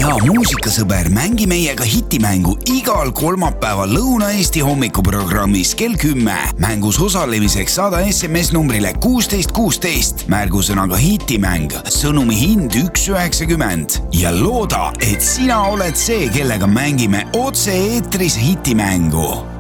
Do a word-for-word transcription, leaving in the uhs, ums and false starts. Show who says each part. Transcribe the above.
Speaker 1: hea muusikasõber, mängi meiega hitimängu igal kolmapäeval Lõuna-Eesti hommikuprogrammis kell kümme. Mängus osalemiseks saada S M S numbrile kuusteist kuusteist, märgusõnaga hitimäng, sõnumi hind üks üheksakümmend ja looda, et sina oled see, kellega mängime otse eetris hitimängu.